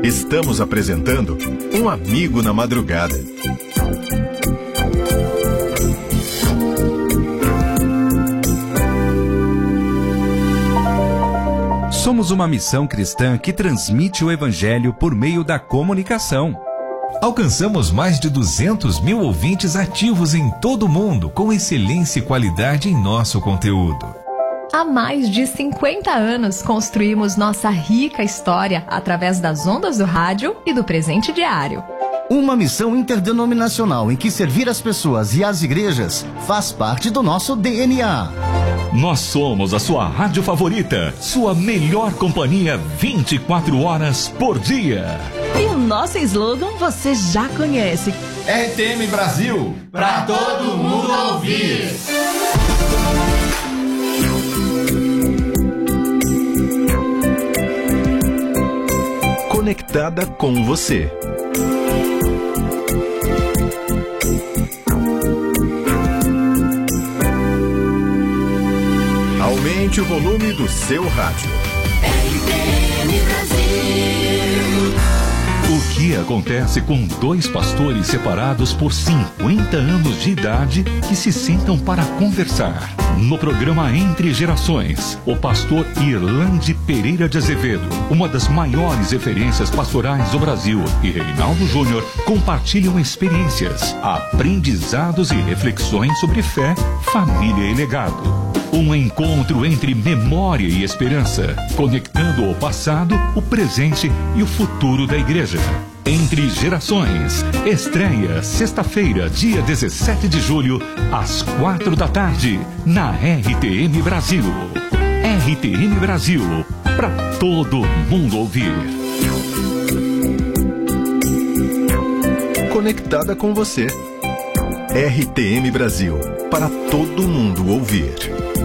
Estamos apresentando Um Amigo na Madrugada. Somos uma missão cristã que transmite o Evangelho por meio da comunicação. Alcançamos mais de 200 mil ouvintes ativos em todo o mundo, com excelência e qualidade em nosso conteúdo. Há mais de 50 anos construímos nossa rica história através das ondas do rádio e do presente diário. Uma missão interdenominacional em que servir as pessoas e as igrejas faz parte do nosso DNA. Nós somos a sua rádio favorita, sua melhor companhia 24 horas por dia. E o nosso slogan você já conhece. RTM Brasil, pra todo mundo ouvir. Conectada com você. Aumente o volume do seu rádio. RTM Brasil. O que acontece com dois pastores separados por 50 anos de idade que se sentam para conversar? No programa Entre Gerações, o pastor Irlande Pereira de Azevedo, uma das maiores referências pastorais do Brasil, e Reinaldo Júnior compartilham experiências, aprendizados e reflexões sobre fé, família e legado. Um encontro entre memória e esperança, conectando o passado, o presente e o futuro da igreja. Entre Gerações, estreia sexta-feira, dia 17 de julho, às 4 da tarde, na RTM Brasil. RTM Brasil, para todo mundo ouvir. Conectada com você. RTM Brasil, para todo mundo ouvir.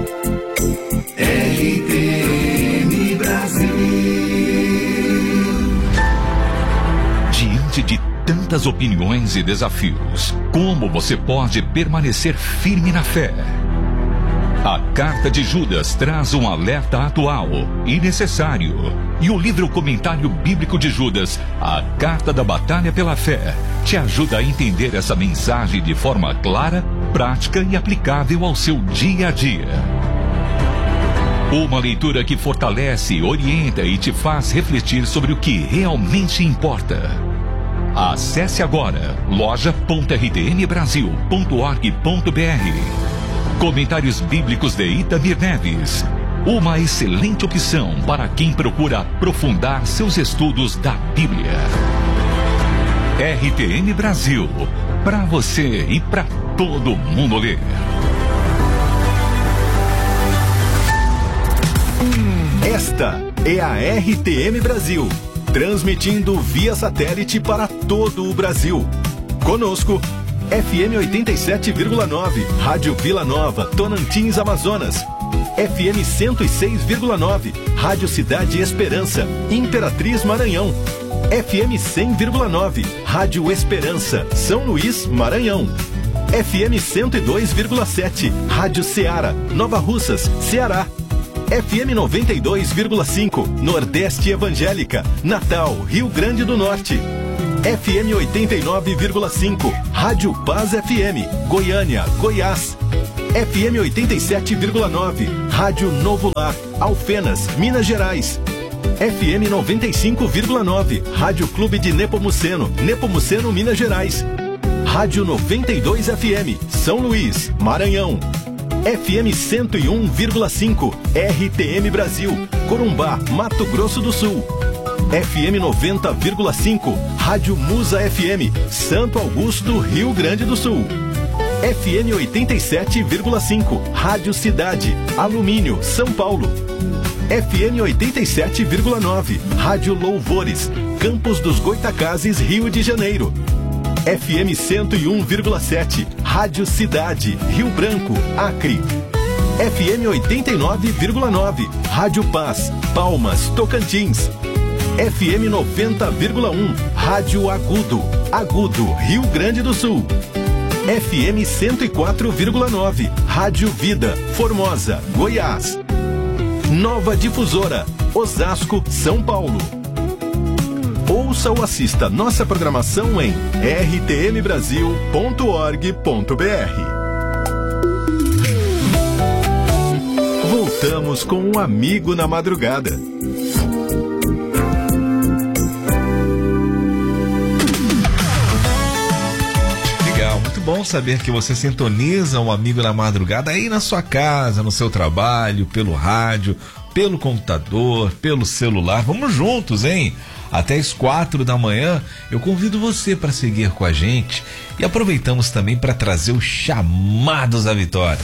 RTM Brasil. Diante de tantas opiniões e desafios, como você pode permanecer firme na fé? A Carta de Judas traz um alerta atual e necessário. E o livro Comentário Bíblico de Judas, a Carta da Batalha pela Fé, te ajuda a entender essa mensagem de forma clara, prática e aplicável ao seu dia a dia. Uma leitura que fortalece, orienta e te faz refletir sobre o que realmente importa. Acesse agora loja.rtmbrasil.org.br. Comentários Bíblicos de Itamir Neves. Uma excelente opção para quem procura aprofundar seus estudos da Bíblia. RTM Brasil, para você e para todo mundo ler. Esta é a RTM Brasil, transmitindo via satélite para todo o Brasil. Conosco, FM 87,9, Rádio Vila Nova, Tonantins, Amazonas. FM 106,9, Rádio Cidade Esperança, Imperatriz, Maranhão. FM 100,9, Rádio Esperança, São Luís, Maranhão. FM 102,7, Rádio Ceará, Nova Russas, Ceará. FM 92,5, Nordeste Evangélica, Natal, Rio Grande do Norte. FM 89,5, Rádio Paz FM, Goiânia, Goiás. FM 87,9, Rádio Novo Lar, Alfenas, Minas Gerais. FM 95,9, Rádio Clube de Nepomuceno, Nepomuceno, Minas Gerais. Rádio 92 FM, São Luís, Maranhão. FM 101,5, RTM Brasil, Corumbá, Mato Grosso do Sul. FM 90,5, Rádio Musa FM, Santo Augusto, Rio Grande do Sul. FM 87,5, Rádio Cidade, Alumínio, São Paulo. FM 87,9, Rádio Louvores, Campos dos Goitacazes, Rio de Janeiro. FM 101,7, Rádio Cidade, Rio Branco, Acre. FM 89,9, Rádio Paz, Palmas, Tocantins. FM 90,1, Rádio Agudo, Agudo, Rio Grande do Sul. FM 104,9, Rádio Vida, Formosa, Goiás. Nova Difusora, Osasco, São Paulo. Ouça ou assista nossa programação em rtmbrasil.org.br. Voltamos com um amigo na madrugada. Legal, muito bom saber que você sintoniza um amigo na madrugada aí na sua casa, no seu trabalho, pelo rádio, pelo computador, pelo celular. Vamos juntos, hein? Até as 4 da manhã, eu convido você para seguir com a gente e aproveitamos também para trazer os chamados à vitória.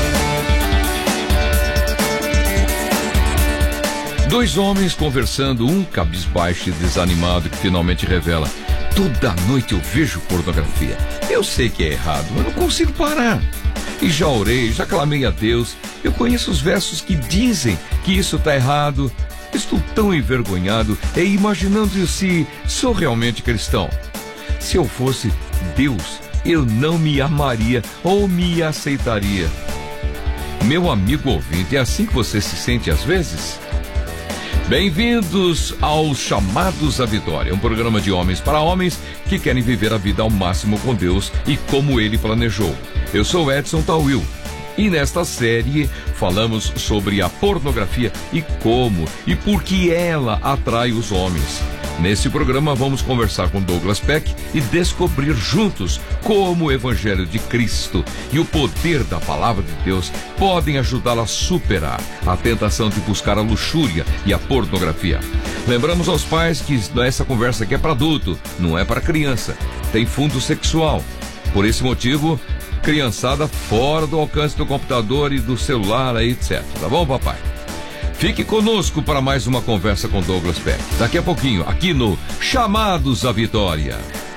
2 homens conversando, um cabisbaixo e desanimado, que finalmente revela: toda noite eu vejo pornografia. Eu sei que é errado, mas não consigo parar. E já orei, já clamei a Deus. Eu conheço os versos que dizem que isso está errado. Estou tão envergonhado e imaginando se sou realmente cristão. Se eu fosse Deus, eu não me amaria ou me aceitaria. Meu amigo ouvinte, é assim que você se sente às vezes? Bem-vindos aos Chamados à Vitória, um programa de homens para homens que querem viver a vida ao máximo com Deus e como Ele planejou. Eu sou Edson Tawil e nesta série falamos sobre a pornografia e como e por que ela atrai os homens. Nesse programa vamos conversar com Douglas Peck e descobrir juntos como o Evangelho de Cristo e o poder da Palavra de Deus podem ajudá-la a superar a tentação de buscar a luxúria e a pornografia. Lembramos aos pais que essa conversa aqui é para adulto, não é para criança. Tem fundo sexual. Por esse motivo, criançada fora do alcance do computador e do celular, aí, etc. Tá bom, papai? Fique conosco para mais uma conversa com Douglas Peck. Daqui a pouquinho, aqui no Chamados à Vitória.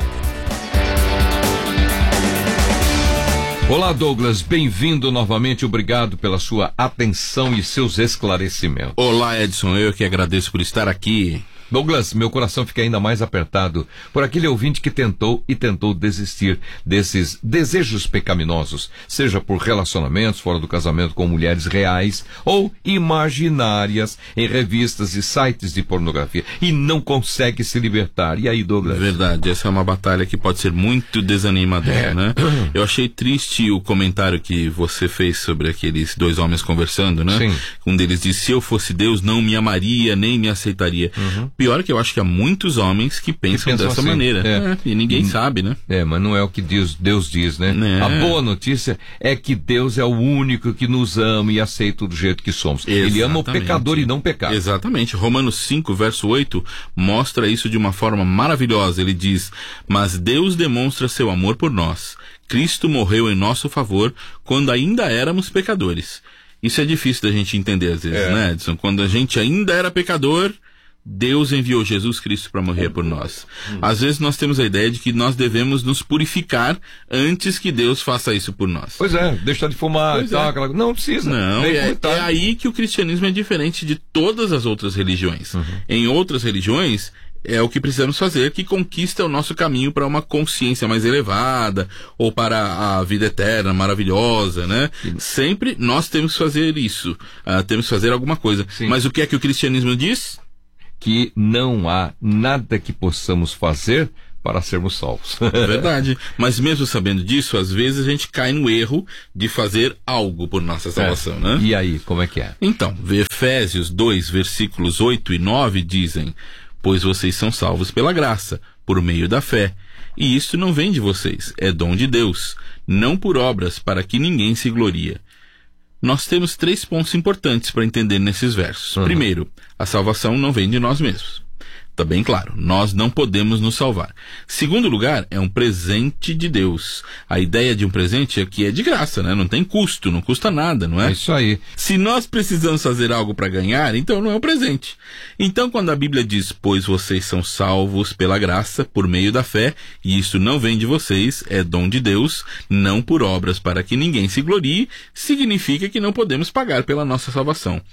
Olá, Douglas, bem-vindo novamente. Obrigado pela sua atenção e seus esclarecimentos. Olá, Edson, eu que agradeço por estar aqui. Douglas, meu coração fica ainda mais apertado por aquele ouvinte que tentou desistir desses desejos pecaminosos, seja por relacionamentos fora do casamento com mulheres reais ou imaginárias em revistas e sites de pornografia e não consegue se libertar. E aí, Douglas? Verdade, essa é uma batalha que pode ser muito desanimadora, né? Eu achei triste o comentário que você fez sobre aqueles 2 homens conversando, né? Sim. Um deles disse: se eu fosse Deus, não me amaria, nem me aceitaria. Pior que eu acho que há muitos homens que pensam dessa assim, maneira. E ninguém sabe, né? Mas não é o que Deus diz, né? A boa notícia é que Deus é o único que nos ama e aceita do jeito que somos. Exatamente. Ele ama o pecador e não o pecado. Exatamente. Romanos 5, verso 8, mostra isso de uma forma maravilhosa. Ele diz: mas Deus demonstra seu amor por nós. Cristo morreu em nosso favor quando ainda éramos pecadores. Isso é difícil da gente entender às vezes, né, Edson? Quando a gente ainda era pecador, Deus enviou Jesus Cristo para morrer por nós. Às vezes nós temos a ideia de que nós devemos nos purificar antes que Deus faça isso por nós. Pois é, deixar de fumar e tal, aquela... Não precisa. Não, é aí que o cristianismo é diferente de todas as outras religiões. Em outras religiões, é o que precisamos fazer que conquista o nosso caminho para uma consciência mais elevada ou para a vida eterna, maravilhosa, né? Sempre nós temos que fazer isso. Temos que fazer alguma coisa. Sim. Mas o que é que o cristianismo diz? Que não há nada que possamos fazer para sermos salvos. É verdade. Mas mesmo sabendo disso, às vezes a gente cai no erro de fazer algo por nossa salvação, né? E aí, como é que é? Então, Efésios 2, versículos 8 e 9 dizem: pois vocês são salvos pela graça, por meio da fé. E isto não vem de vocês, é dom de Deus, não por obras, para que ninguém se glorie. Nós temos 3 pontos importantes para entender nesses versos. Primeiro, a salvação não vem de nós mesmos. Está bem claro, nós não podemos nos salvar. Segundo lugar, é um presente de Deus. A ideia de um presente é que é de graça, né? Não tem custo, não custa nada, não é? É isso aí. Se nós precisamos fazer algo para ganhar, então não é um presente. Então, quando a Bíblia diz: pois vocês são salvos pela graça, por meio da fé, e isso não vem de vocês, é dom de Deus, não por obras para que ninguém se glorie, significa que não podemos pagar pela nossa salvação.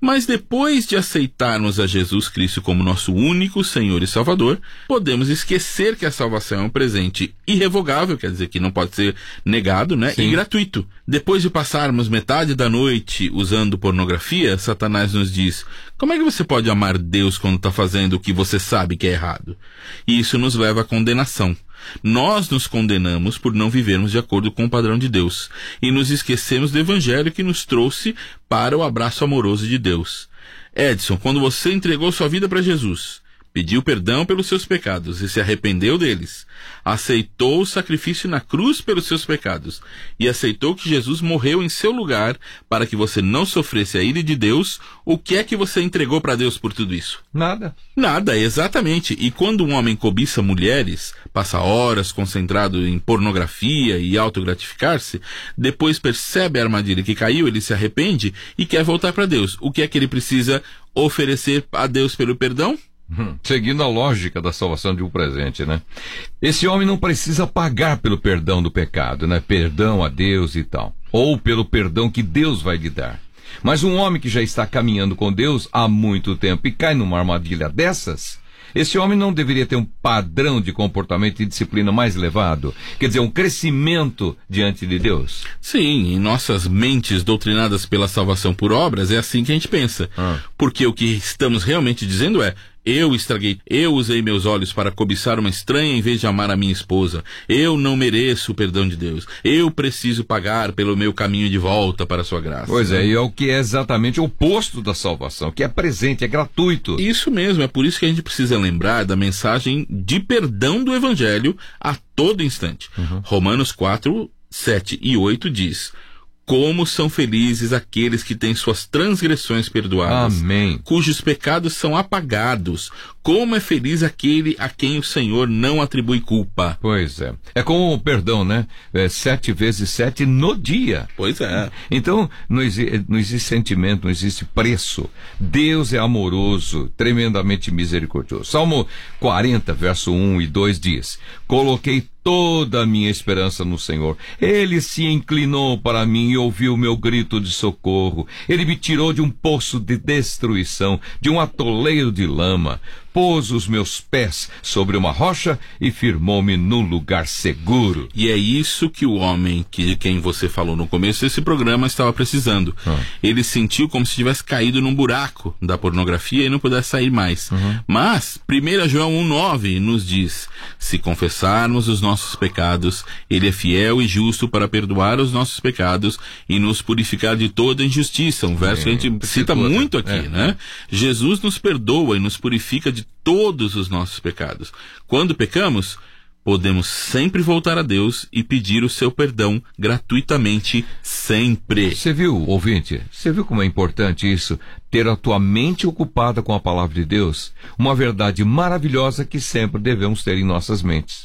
Mas depois de aceitarmos a Jesus Cristo como nosso único Senhor e Salvador, podemos esquecer que a salvação é um presente irrevogável, quer dizer que não pode ser negado, né? Sim. E gratuito. Depois de passarmos metade da noite usando pornografia, Satanás nos diz: como é que você pode amar Deus quando está fazendo o que você sabe que é errado? E isso nos leva à condenação. Nós nos condenamos por não vivermos de acordo com o padrão de Deus e nos esquecemos do evangelho que nos trouxe para o abraço amoroso de Deus. Edson, quando você entregou sua vida para Jesus, pediu perdão pelos seus pecados e se arrependeu deles, aceitou o sacrifício na cruz pelos seus pecados e aceitou que Jesus morreu em seu lugar para que você não sofresse a ira de Deus, o que é que você entregou para Deus por tudo isso? Nada. Nada, exatamente. E quando um homem cobiça mulheres, passa horas concentrado em pornografia e autogratificar-se, depois percebe a armadilha que caiu, ele se arrepende e quer voltar para Deus. O que é que ele precisa oferecer a Deus pelo perdão? Seguindo a lógica da salvação de um presente, né? Esse homem não precisa pagar pelo perdão do pecado, né? Perdão a Deus e tal. Ou pelo perdão que Deus vai lhe dar. Mas um homem que já está caminhando com Deus há muito tempo e cai numa armadilha dessas, esse homem não deveria ter um padrão de comportamento e disciplina mais elevado? Quer dizer, um crescimento diante de Deus? Sim, em nossas mentes doutrinadas pela salvação por obras, é assim que a gente pensa. Porque o que estamos realmente dizendo é: eu usei meus olhos para cobiçar uma estranha em vez de amar a minha esposa. Eu não mereço o perdão de Deus. Eu preciso pagar pelo meu caminho de volta para a sua graça. Pois é, e é o que é exatamente o oposto da salvação, que é presente, é gratuito. Isso mesmo, é por isso que a gente precisa lembrar da mensagem de perdão do Evangelho a todo instante. Romanos 4, 7 e 8 diz: como são felizes aqueles que têm suas transgressões perdoadas, amém, cujos pecados são apagados. Como é feliz aquele a quem o Senhor não atribui culpa. Pois é. É como o perdão, né? 7 vezes 7 no dia. Pois é. Então, não existe sentimento, não existe preço. Deus é amoroso, tremendamente misericordioso. Salmo 40, verso 1 e 2 diz: coloquei toda a minha esperança no Senhor. Ele se inclinou para mim e ouviu o meu grito de socorro. Ele me tirou de um poço de destruição, de um atoleiro de lama. Pôs os meus pés sobre uma rocha e firmou-me num lugar seguro. E é isso que o homem de quem você falou no começo desse programa estava precisando. Ele sentiu como se tivesse caído num buraco da pornografia e não pudesse sair mais. Mas 1 João 1,9 nos diz: se confessarmos os nossos pecados, Ele é fiel e justo para perdoar os nossos pecados e nos purificar de toda injustiça. Um verso que a gente cita muito aqui, né? Jesus nos perdoa e nos purifica de todos os nossos pecados. Quando pecamos, podemos sempre voltar a Deus e pedir o seu perdão gratuitamente, sempre. Você viu, ouvinte? Você viu como é importante isso? Ter a tua mente ocupada com a palavra de Deus? Uma verdade maravilhosa que sempre devemos ter em nossas mentes.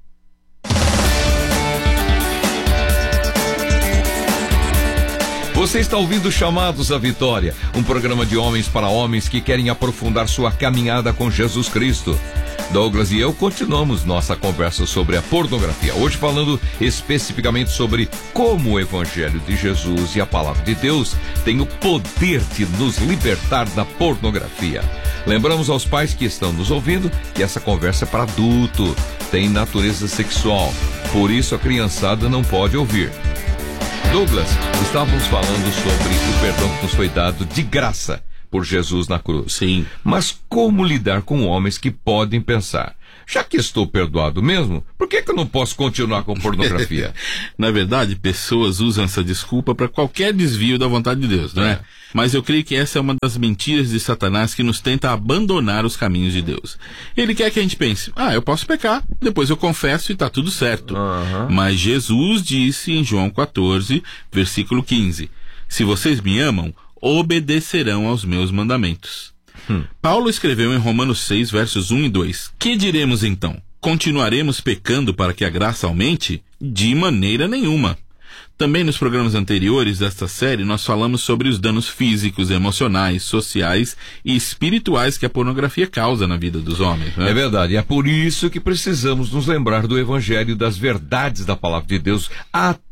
Você está ouvindo Chamados à Vitória, um programa de homens para homens que querem aprofundar sua caminhada com Jesus Cristo. Douglas e eu continuamos nossa conversa sobre a pornografia, hoje falando especificamente sobre como o Evangelho de Jesus e a Palavra de Deus têm o poder de nos libertar da pornografia. Lembramos aos pais que estão nos ouvindo que essa conversa é para adulto, tem natureza sexual, por isso a criançada não pode ouvir. Douglas, estávamos falando sobre o perdão que nos foi dado de graça por Jesus na cruz. Sim. Mas como lidar com homens que podem pensar: já que estou perdoado mesmo, por que eu não posso continuar com pornografia? Na verdade, pessoas usam essa desculpa para qualquer desvio da vontade de Deus, não é? Mas eu creio que essa é uma das mentiras de Satanás que nos tenta abandonar os caminhos de Deus. Ele quer que a gente pense: eu posso pecar, depois eu confesso e está tudo certo. Mas Jesus disse em João 14, versículo 15: se vocês me amam, obedecerão aos meus mandamentos. Paulo escreveu em Romanos 6, versos 1 e 2: que diremos então? Continuaremos pecando para que a graça aumente? De maneira nenhuma. Também nos programas anteriores desta série nós falamos sobre os danos físicos, emocionais, sociais e espirituais que a pornografia causa na vida dos homens, né? É verdade, é por isso que precisamos nos lembrar do Evangelho, das verdades da Palavra de Deus a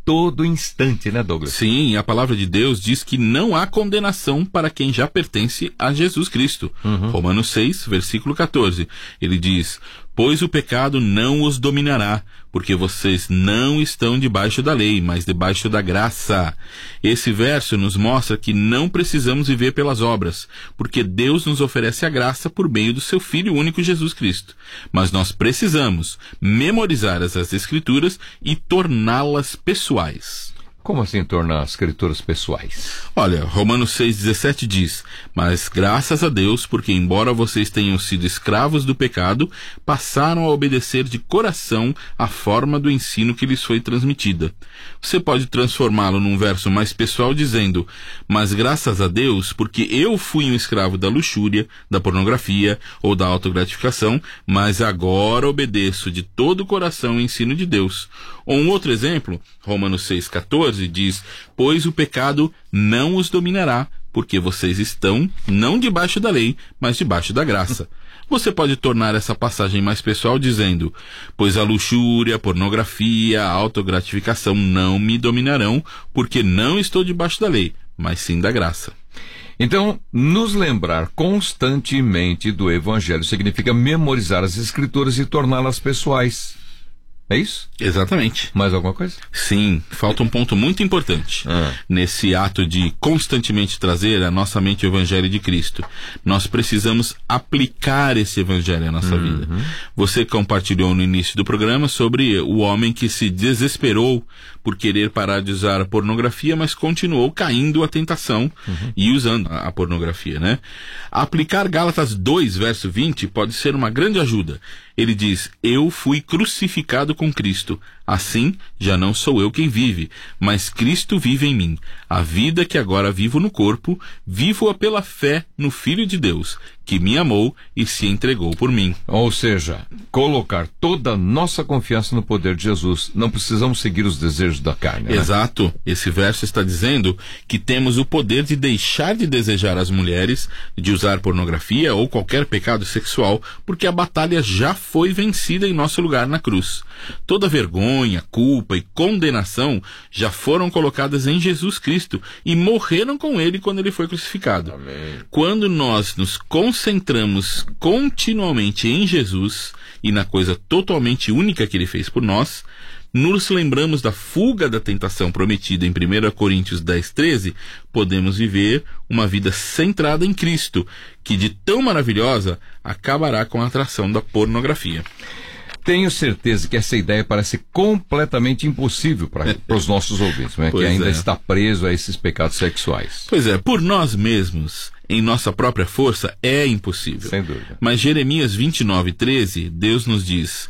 todo instante, né, Douglas? Sim, a palavra de Deus diz que não há condenação para quem já pertence a Jesus Cristo. Romanos 6, versículo 14. Ele diz: pois o pecado não os dominará, porque vocês não estão debaixo da lei, mas debaixo da graça. Esse verso nos mostra que não precisamos viver pelas obras, porque Deus nos oferece a graça por meio do seu Filho único Jesus Cristo. Mas nós precisamos memorizar as Escrituras e torná-las pessoais. Como assim tornar as escrituras pessoais? Olha, Romanos 6,17 diz: mas graças a Deus, porque embora vocês tenham sido escravos do pecado, passaram a obedecer de coração a forma do ensino que lhes foi transmitida. Você pode transformá-lo num verso mais pessoal dizendo: mas graças a Deus, porque eu fui um escravo da luxúria, da pornografia ou da autogratificação, mas agora obedeço de todo o coração o ensino de Deus. Ou um outro exemplo, Romanos 6,14 diz: pois o pecado não os dominará, porque vocês estão não debaixo da lei, mas debaixo da graça. Você pode tornar essa passagem mais pessoal dizendo: pois a luxúria, a pornografia, a autogratificação não me dominarão, porque não estou debaixo da lei, mas sim da graça. Então, nos lembrar constantemente do Evangelho significa memorizar as Escrituras e torná-las pessoais. É isso? Exatamente. Mais alguma coisa? Sim, falta um ponto muito importante. Nesse ato de constantemente trazer à nossa mente o Evangelho de Cristo. Nós precisamos aplicar esse Evangelho à nossa vida. Você compartilhou no início do programa sobre o homem que se desesperou por querer parar de usar a pornografia, mas continuou caindo à tentação e usando a pornografia, né? Aplicar Gálatas 2, verso 20, pode ser uma grande ajuda. Ele diz: eu fui crucificado com Cristo. Assim, já não sou eu quem vive, mas Cristo vive em mim. A vida que agora vivo no corpo, vivo-a pela fé no Filho de Deus, que me amou e se entregou por mim. Ou seja, colocar toda a nossa confiança no poder de Jesus. Não precisamos seguir os desejos da carne, né? Exato. Esse verso está dizendo que temos o poder de deixar de desejar as mulheres, de usar pornografia ou qualquer pecado sexual, porque a batalha já foi vencida em nosso lugar na cruz. Toda vergonha, culpa e condenação já foram colocadas em Jesus Cristo e morreram com ele quando ele foi crucificado. Amém. Quando nós nos concentramos continuamente em Jesus e na coisa totalmente única que ele fez por nós, nos lembramos da fuga da tentação prometida em 1 Coríntios 10:13, podemos viver uma vida centrada em Cristo, que de tão maravilhosa acabará com a atração da pornografia. Tenho certeza que essa ideia parece completamente impossível para os nossos ouvintes, né? Que ainda está preso a esses pecados sexuais. Pois é, por nós mesmos, em nossa própria força, é impossível. Sem dúvida. Mas Jeremias 29:13, Deus nos diz: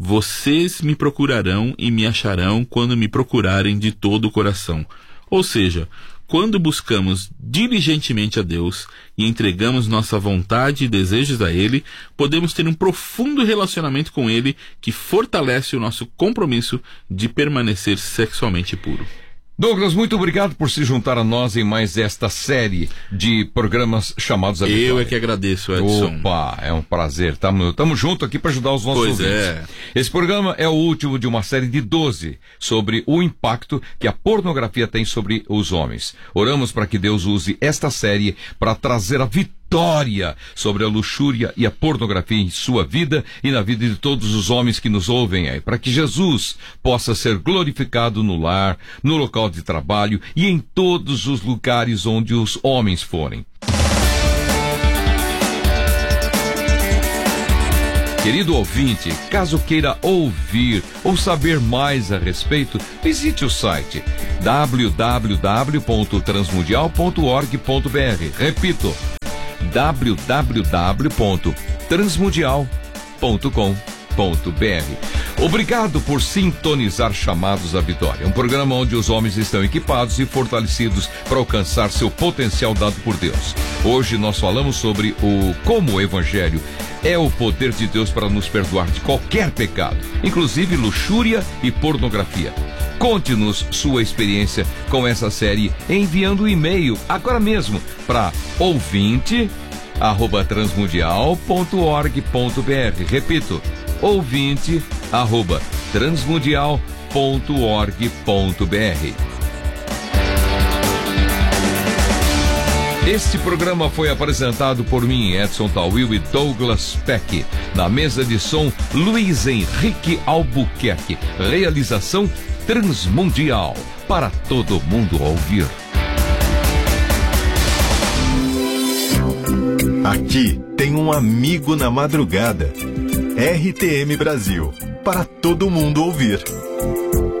vocês me procurarão e me acharão quando me procurarem de todo o coração. Ou seja, quando buscamos diligentemente a Deus e entregamos nossa vontade e desejos a Ele, podemos ter um profundo relacionamento com Ele que fortalece o nosso compromisso de permanecer sexualmente puro. Douglas, muito obrigado por se juntar a nós em mais esta série de programas chamados A Vitória. Eu é que agradeço, Edson. Opa, é um prazer. Tamo junto aqui para ajudar os nossos ouvintes. É. Esse programa é o último de uma série de 12 sobre o impacto que a pornografia tem sobre os homens. Oramos para que Deus use esta série para trazer a vitória sobre a luxúria e a pornografia em sua vida e na vida de todos os homens que nos ouvem aí, para que Jesus possa ser glorificado no lar, no local de trabalho e em todos os lugares onde os homens forem. Querido ouvinte, caso queira ouvir ou saber mais a respeito, visite o site www.transmundial.org.br. Repito, www.transmundial.com.br. Obrigado por sintonizar Chamados à Vitória, um programa onde os homens estão equipados e fortalecidos para alcançar seu potencial dado por Deus. Hoje nós falamos sobre como o Evangelho é o poder de Deus para nos perdoar de qualquer pecado, inclusive luxúria e pornografia. Conte-nos sua experiência com essa série enviando um e-mail agora mesmo para ouvinte@transmundial.org.br. Repito, ouvinte@transmundial.org.br. Este programa foi apresentado por mim, Edson Tawil e Douglas Peck. Na mesa de som, Luiz Henrique Albuquerque. Realização Transmundial, para todo mundo ouvir. Aqui tem um amigo na madrugada. RTM Brasil, para todo mundo ouvir.